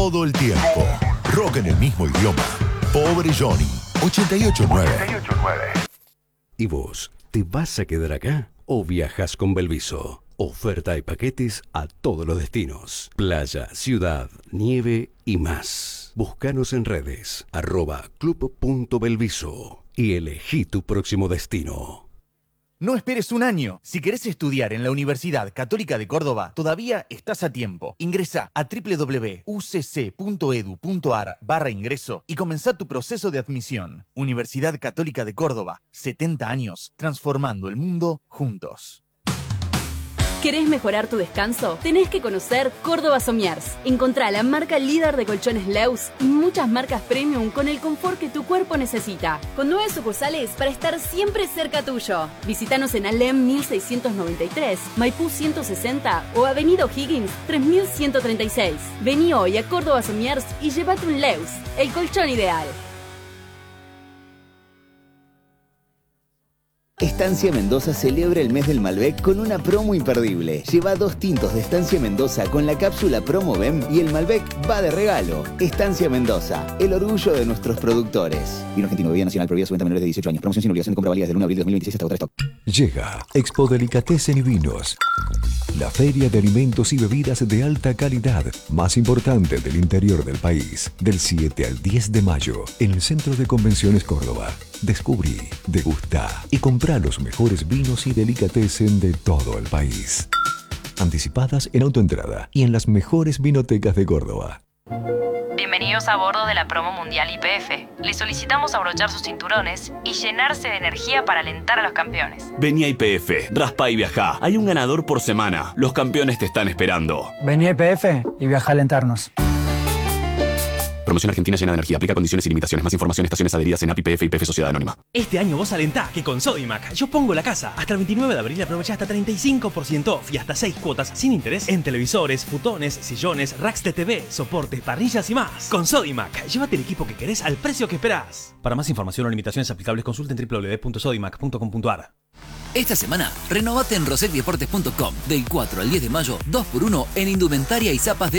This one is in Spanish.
todo el tiempo. Rock en el mismo idioma. Pobre Johnny. 88.9. ¿Y vos, te vas a quedar acá o viajas con Belviso? Oferta y paquetes a todos los destinos. Playa, ciudad, nieve y más. Búscanos en redes, @club.belviso y elegí tu próximo destino. No esperes un año. Si querés estudiar en la Universidad Católica de Córdoba, todavía estás a tiempo. Ingresa a www.ucc.edu.ar/ingreso y comenzá tu proceso de admisión. Universidad Católica de Córdoba, 70 años, transformando el mundo juntos. ¿Querés mejorar tu descanso? Tenés que conocer Córdoba Somiers. Encontrá la marca líder de colchones Leus y muchas marcas premium con el confort que tu cuerpo necesita. Con 9 sucursales para estar siempre cerca tuyo. Visítanos en Alem 1693, Maipú 160 o Avenida O'Higgins 3136. Vení hoy a Córdoba Somiers y llévate un Leus, el colchón ideal. Estancia Mendoza celebra el mes del Malbec con una promo imperdible. Lleva 2 tintos de Estancia Mendoza con la cápsula Promo BEM y el Malbec va de regalo. Estancia Mendoza, el orgullo de nuestros productores. Vino argentino, bebida nacional, prohibida su venta a menores de 18 años. Promoción sin obligación de compra válida desde el 1 de abril de 2026 hasta agotar stock. Llega Expo Delicatessen y Vinos, la feria de alimentos y bebidas de alta calidad más importante del interior del país, del 7 al 10 de mayo, en el Centro de Convenciones Córdoba. Descubrí, degustá y comprá los mejores vinos y delicatessen de todo el país. Anticipadas en autoentrada y en las mejores vinotecas de Córdoba. Bienvenidos a bordo de la promo mundial YPF. Les solicitamos abrochar sus cinturones y llenarse de energía para alentar a los campeones. Vení a YPF, raspa y viajá. Hay un ganador por semana. Los campeones te están esperando. Vení a YPF y viaja a alentarnos. Promoción argentina llena de energía. Aplica condiciones y limitaciones. Más información, estaciones adheridas en API, YPF Sociedad Anónima. Este año vos alentá que con Sodimac yo pongo la casa. Hasta el 29 de abril aprovecha hasta 35% off y hasta 6 cuotas sin interés en televisores, futones, sillones, racks de TV, soportes, parrillas y más. Con Sodimac, llévate el equipo que querés al precio que esperás. Para más información o limitaciones aplicables consulten www.sodimac.com.ar. Esta semana, renovate en rosetdeportes.com. Del 4 al 10 de mayo, 2x1 en indumentaria y zapas de